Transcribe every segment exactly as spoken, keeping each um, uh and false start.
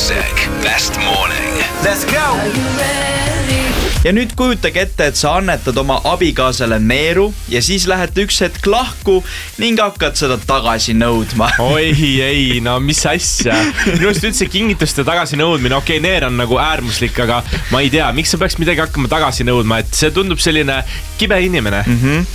Classic Best Morning. Let's go! Ja nüüd kujutage ette, et sa annetad oma abikaasale neeru ja siis lähed üks hetk lahku ning hakkad seda tagasi nõudma. Oi, ei, no mis asja. Minust üldse kingituste tagasi nõudmine, okei, okay, neer on nagu äärmuslik, aga ma ei tea, miks sa peaks midagi hakkama tagasi nõudma, et see tundub selline kibe inimene. Mm-hmm.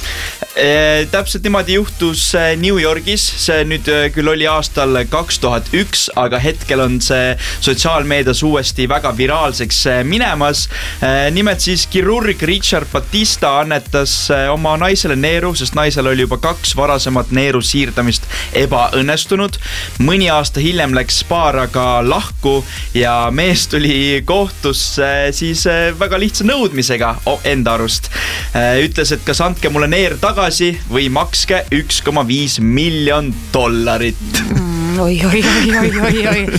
E, täpselt niimoodi juhtus New Yorgis, see nüüd küll oli aastal kaks tuhat üks, aga hetkel on see sotsiaalmeedias uuesti väga viraalseks minemas. E, nimelt siis kirurg Richard Batista annetas oma naisele neeru, sest naisel oli juba kaks varasemat neeru siirdamist ebaõnnestunud. Mõni aasta hiljem läks paar aga lahku ja mees tuli kohtusse siis väga lihtsa nõudmisega enda arust. Ütles, et kas andke mulle neer tagasi või makske üks koma viis miljon dollarit. Mm, oi, oi, oi, oi, oi, oi.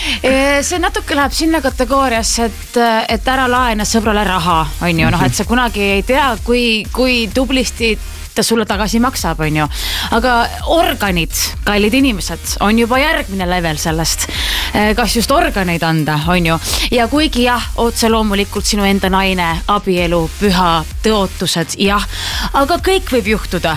See natuke läheb sinna kategooriasse, et, et ära laena sõbrale raha, on ju, noh, et sa kunagi ei tea, kui, kui tublisti ta sulle tagasi maksab, on ju. Aga organid, kallid inimesed, on juba järgmine level sellest. Kas just organeid anda, on ju. Ja kuigi jah, otse loomulikult sinu enda naine, abielu, püha, tõotused, jah. Aga kõik võib juhtuda.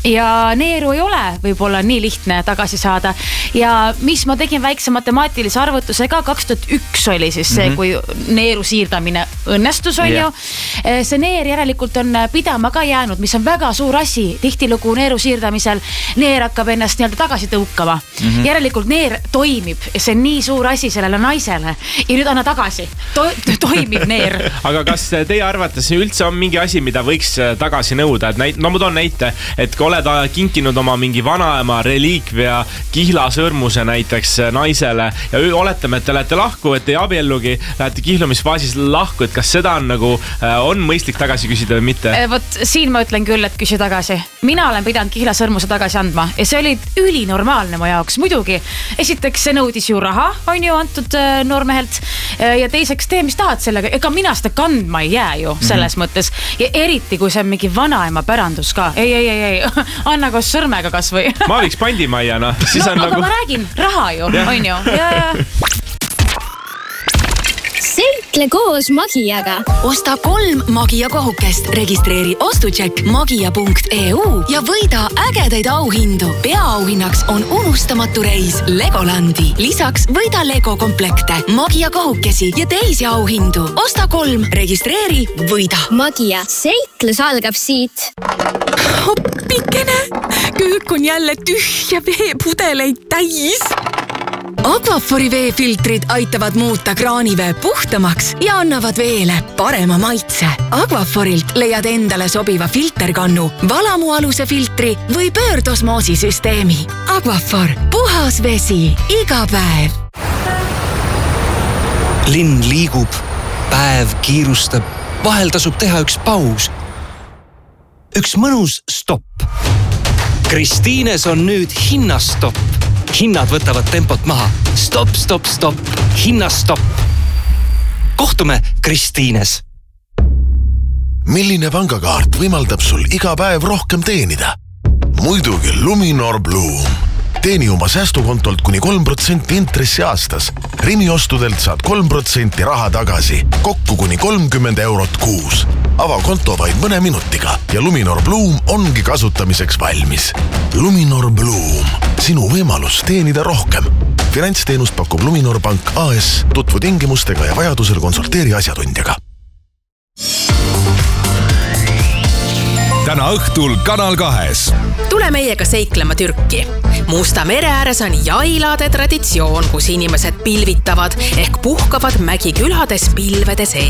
Ja neeru ei ole võib-olla nii lihtne tagasi saada. Ja mis ma tegin väikse matemaatilise arvutuse ka, kaks tuhat üks oli siis see, mm-hmm. kui neeru siirdamine õnnestus, on yeah. ju. See neer järelikult on pidama ka jäänud, mis on väga suur asi. Tihtilugu neeru siirdamisel neer hakkab ennast nii-öelda tagasi tõukama. Mm-hmm. Järelikult neer toimib. See on nii suur asi sellele naisele. Ja nüüd anna tagasi. To- toimib neer. Aga kas teie arvates üldse on mingi asi, mida võiks tagasi nõuda? Et näit- no ma toon näite, et kui oled kinkinud oma mingi vanaema reliikvia kihlasõrmuse näiteks naisele ja oletame, et te lähete lahku, et ei abiellugi, lähete kihlumisfaasis lahku, et kas seda on nagu, on mõistlik tagasi küsida või mitte? Vot siin ma ütlen küll, et küsi tagasi. Mina olen pidanud kihlasõrmuse tagasi andma ja see oli ülinormaalne mu jaoks. Muidugi, esiteks see nõudis ju raha, on ju antud noormehelt ja teiseks tee, mis tahad sellega. Ega mina seda kandma ei jää ju selles mm-hmm. mõttes. Ja eriti, kui see on mingi vanaema pärandus ka. Ei, ei, ei, ei. Anna koos sõrmega kas või. Ma viiks pandimajja, no. Siis no, on aga nagu... ma räägin, raha ju, ja. on ju. Ja, ja. Seikle koos Magiaga. Osta kolm Magia kohukest, registreeri ostucheck magia punkt e u ja võida ägedaid auhindu. Peaauhinnaks on unustamatu reis Legolandi. Lisaks võida Lego komplekte, Magia kohukesi ja teisi auhindu. Osta kolm, registreeri, võida. Magia, seiklus algab siit. Hoppikene, köök on jälle tühja veepudeleid täis. Aquafori veefiltrid aitavad muuta kraanivee puhtamaks ja annavad veele parema maitse. Aquaforilt leiad endale sobiva filterkannu, valamualuse filtri või pöördosmoosisüsteemi. Aquafor, puhas vesi, iga päev. Linn liigub, päev kiirustab, vahel tasub teha üks paus. Üks mõnus stopp. Kristiines on nüüd hinnastopp. Hinnad võtavad tempot maha. Stop, stop, stop. Hinnastopp. Kohtume Kristiines. Milline pangakaart võimaldab sul iga päev rohkem teenida? Muidugi Luminor Bloom. Teeni oma säästukontolt kuni kolm protsenti intressi aastas. Rimi ostudelt saad kolm protsenti raha tagasi. Kokku kuni kolmkümmend eurot kuus. Ava konto vaid mõne minutiga ja Luminor Bloom ongi kasutamiseks valmis. Luminor Bloom. Sinu võimalus teenida rohkem. Finantsteenust pakub Luminor Pank A S. Tutvu tingimustega ja vajadusel konsulteeri asjatundjaga. Täna õhtul Kanal kahes. Tule meiega seiklema Türki. Musta mere ääres on jailade traditsioon, kus inimesed pilvitavad ehk puhkavad mägikülades pilvede sees.